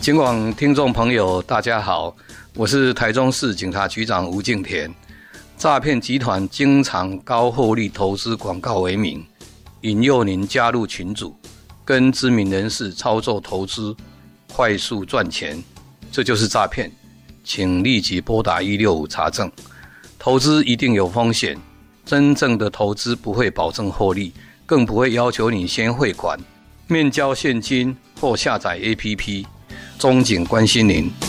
警广听众朋友大家好，我是台中市警察局长吴敬田。诈骗集团经常高获利投资广告为名，引诱您加入群组，跟知名人士操作投资，快速赚钱，这就是诈骗。请立即拨打165查证。投资一定有风险，真正的投资不会保证获利，更不会要求你先汇款、面交现金或下载 APP。中警关心您。